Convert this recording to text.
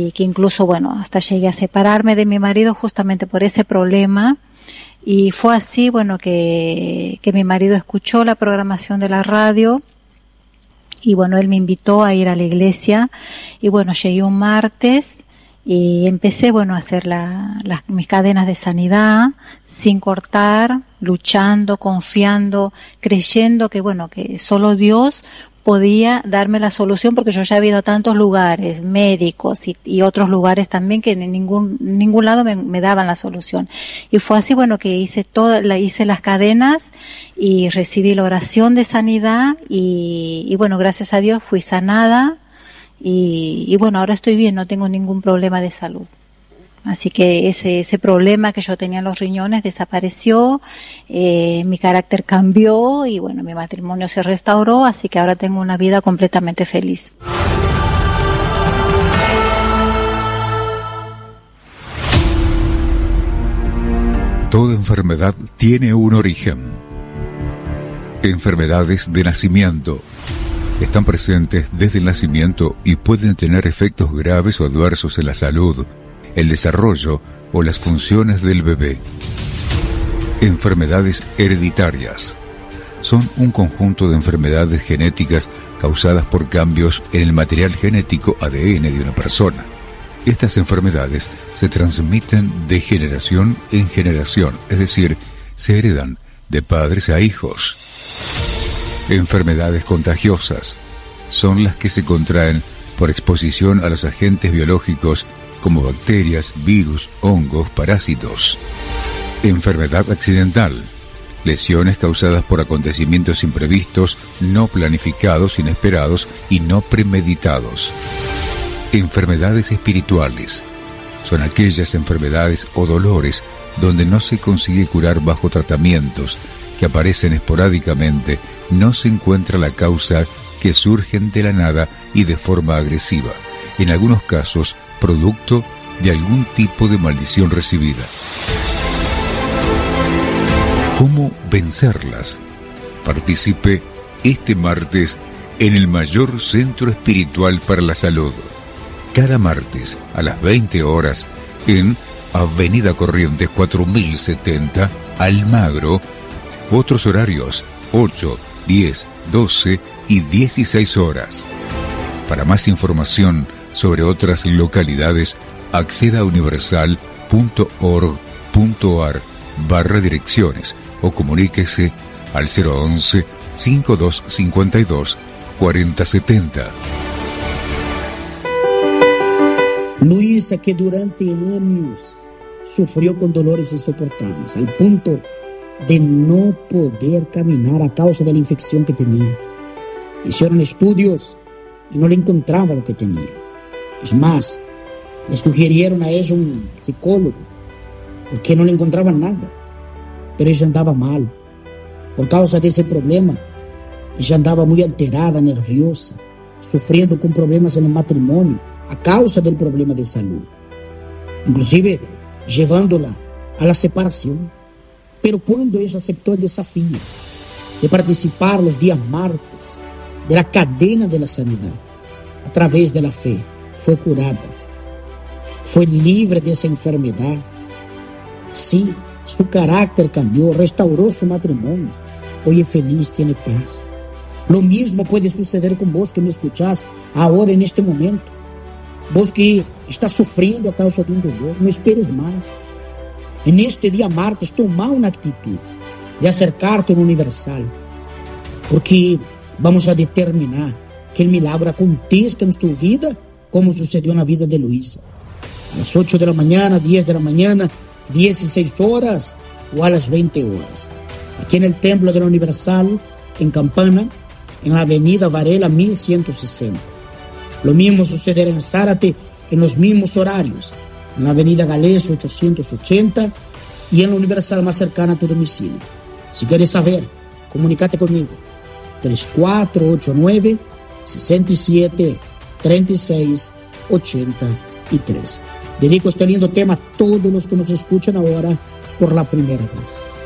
que incluso, bueno, hasta llegué a separarme de mi marido justamente por ese problema. Y fue así, bueno, que mi marido escuchó la programación de la radio y bueno, él me invitó a ir a la iglesia y bueno, llegué un martes y empecé, bueno, a hacer mis cadenas de sanidad sin cortar, luchando, confiando, creyendo que, bueno, que solo Dios podía darme la solución, porque yo ya he ido a tantos lugares, médicos y otros lugares también, que en ningún lado me daban la solución. Y fue así, bueno, que hice las cadenas y recibí la oración de sanidad y bueno, gracias a Dios fui sanada y bueno, ahora estoy bien, no tengo ningún problema de salud. Así que ese problema que yo tenía en los riñones desapareció, mi carácter cambió y bueno, mi matrimonio se restauró, así que ahora tengo una vida completamente feliz. Toda enfermedad tiene un origen. Enfermedades de nacimiento. Están presentes desde el nacimiento y pueden tener efectos graves o adversos en la salud, el desarrollo o las funciones del bebé. Enfermedades hereditarias. Son un conjunto de enfermedades genéticas causadas por cambios en el material genético ADN de una persona. Estas enfermedades se transmiten de generación en generación, es decir, se heredan de padres a hijos. Enfermedades contagiosas son las que se contraen por exposición a los agentes biológicos como bacterias, virus, hongos, parásitos. Enfermedad accidental. Lesiones causadas por acontecimientos imprevistos, no planificados, inesperados y no premeditados. Enfermedades espirituales. Son aquellas enfermedades o dolores donde no se consigue curar bajo tratamientos, que aparecen esporádicamente, no se encuentra la causa, que surgen de la nada y de forma agresiva. En algunos casos, producto de algún tipo de maldición recibida. ¿Cómo vencerlas? Participe este martes en el mayor centro espiritual para la salud. Cada martes a las 20 horas en Avenida Corrientes 4070, Almagro. Otros horarios 8, 10, 12 y 16 horas. Para más información sobre otras localidades, acceda a universal.org.ar/direcciones o comuníquese al 011-5252-4070. Luisa, que durante años sufrió con dolores insoportables, al punto de no poder caminar a causa de la infección que tenía. Hicieron estudios y no le encontraban lo que tenía. Es más, le sugirieron a ella un psicólogo, porque no le encontraban nada. Pero ella andaba mal. Por causa de ese problema, ella andaba muy alterada, nerviosa, sufriendo con problemas en el matrimonio, a causa del problema de salud. Inclusive, llevándola a la separación. Pero cuando ella aceptó el desafío de participar los días martes de la cadena de la sanidad, a través de la fe, fue curada. Fue libre de esa enfermedad. Sí, su carácter cambió, restauró su matrimonio. Hoy es feliz, tiene paz. Lo mismo puede suceder con vos que me escuchás ahora en este momento. Vos que estás sufriendo a causa de un dolor, no esperes más. En este día martes, toma una actitud de acercarte al Universal, porque vamos a determinar que el milagro acontezca en tu vida, como sucedió en la vida de Luisa. A las 8 de la mañana, 10 de la mañana, 16 horas o a las 20 horas. Aquí en el Templo de la Universal, en Campana, en la Avenida Varela 1160. Lo mismo sucederá en Zárate, en los mismos horarios, en la Avenida Galés 880 y en la Universal más cercana a tu domicilio. Si quieres saber, comunícate conmigo. 3489-673683. Dedico este lindo tema a todos los que nos escuchan ahora por la primera vez.